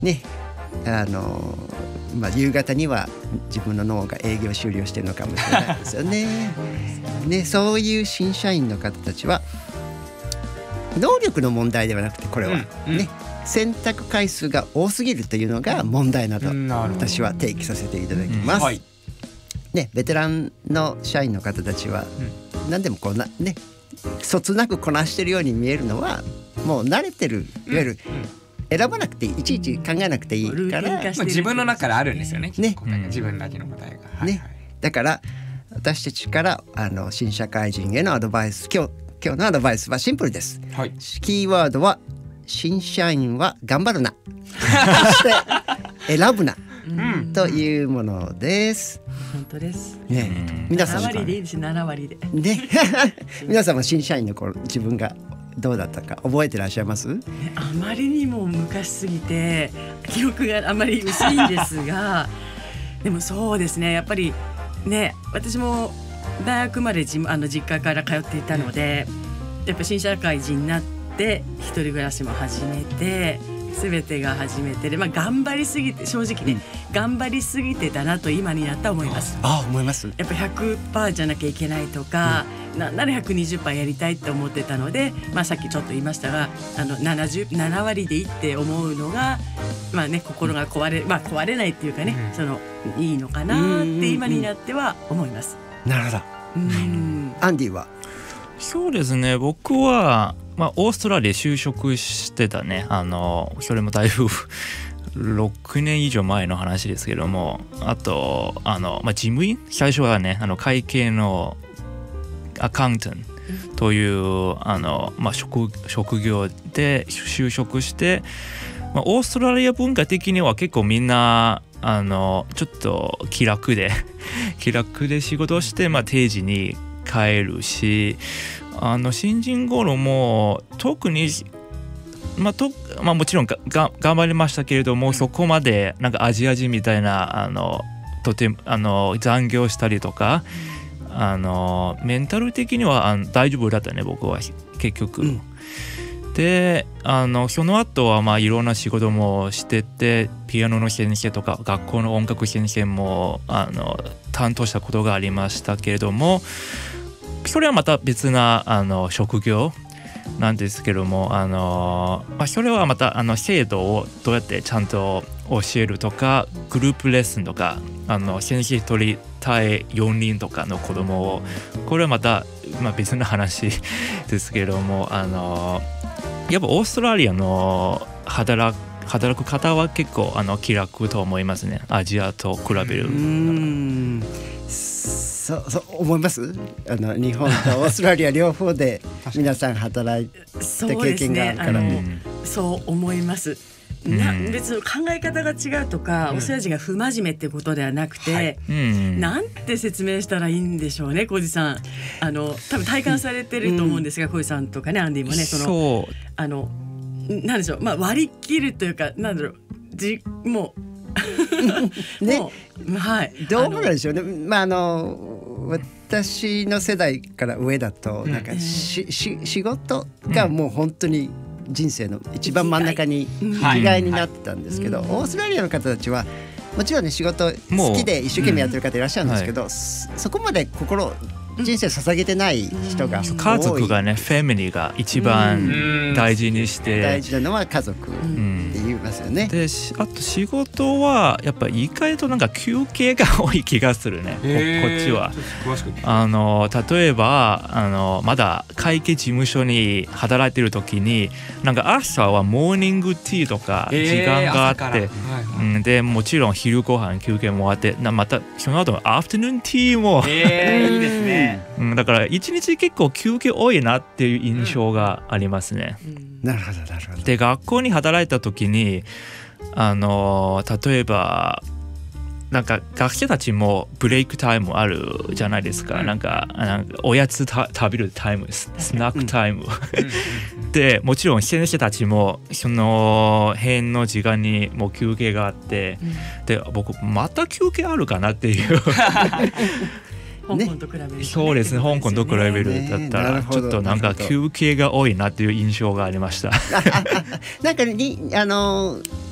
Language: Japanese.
ね夕方には自分の脳が営業終了してるのかもしれないですよね。ね、そういう新社員の方たちは能力の問題ではなくて、これはね、選択回数が多すぎるというのが問題など私は提起させていただきます。ね、ベテランの社員の方たちは何でもこうね、そつなくこなしてるように見えるのはもう慣れてる、いわゆる選ばなくていい、いちいち考えなくていいから自分の中であるんですよね。自分だけの答えが、ね、 だから私たちから新社会人へのアドバイス、今日のアドバイスはシンプルです、キーワードは新社員は頑張るなそして選ぶなというものです。 本当です、 ね、皆さん 7割でいいです。7割で、 ね、皆さんも新社員の頃自分がどうだったか覚えてらっしゃいます？ あまりにも昔すぎて記憶があまり薄いんですがでもそうですね、やっぱりね、私も大学まで実家から通っていたので、やっぱ新社会人になって一人暮らしも始めて全てが初めてで、頑張りすぎて、正直ね、頑張りすぎてたなと今になったら思います。 思います。 やっぱ 100% じゃなきゃいけないとか、なんなら 120% やりたいって思ってたので、さっきちょっと言いましたが7割でいいって思うのが、心が壊れないっていうかね、いいのかなって今になっては思います。 なるほど。アンディは？ そうですね、僕はオーストラリア就職してたね。それもだいぶ6年以上前の話ですけども、あと事務員、最初はね会計のアカウンタントという職業で就職して、オーストラリア文化的には結構みんなちょっと気楽で仕事をして、定時に帰るし、新人頃も特にもちろん頑張りましたけれども、そこまでなんかアジア人みたいなとても残業したりとか、メンタル的には大丈夫だったね、僕は結局。でその後はいろんな仕事もしてて、ピアノの先生とか学校の音楽先生も担当したことがありましたけれども、それはまた別な職業なんですけども、それはまた制度をどうやってちゃんと教えるとか、グループレッスンとか先生一人対4人とかの子供を、これはまた、別な話ですけども、やっぱオーストラリアの働く方は結構気楽と思いますね、アジアと比べる。 そう思います？日本とオーストラリア両方で皆さん働いた経験があるからそう思います。別に考え方が違うとか、オーストラリア人が不真面目ってことではなくて、なんて説明したらいいんでしょうね、小路さん。多分体感されてると思うんですが、小路さんとかね、アンディもね、なんでしょう、割り切るというか、なんだろう、もうね、どうなんでしょうね。私の世代から上だとなんか仕事がもう本当に人生の一番真ん中に生きがいになってたんですけど、オーストラリアの方たちはもちろんね、仕事好きで一生懸命やってる方いらっしゃるんですけど、そこまで人生捧げてない人が多い。 家族がね、ファミリーが一番大事にして、 大事なのは家族って言いますよね。 であと仕事はやっぱり意外となんか休憩が多い気がするね、こっちは。例えばまだ会計事務所に働いてる時に、なんか朝はモーニングティーとか時間があって、でもちろん昼ご飯休憩もあって、またその後のアフタヌーンティーもいいですね。 だから一日結構休憩多いなっていう印象がありますね。 なるほどなるほど。 で学校に働いた時に例えばなんか学生たちもブレイクタイムあるじゃないですか。なんかおやつ食べるタイム、スナックタイムで、もちろん先生たちもその辺の時間にもう休憩があって、で僕また休憩あるかなっていう香港と比べるとね、 そうですね、香港と比べるだったらちょっとなんか休憩が多いなっていう印象がありました。 なんかに